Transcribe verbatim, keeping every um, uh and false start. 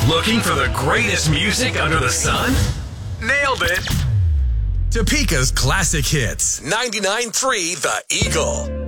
Looking for the greatest music under the sun? Nailed it! Topeka's classic hits. ninety-nine point three The Eagle.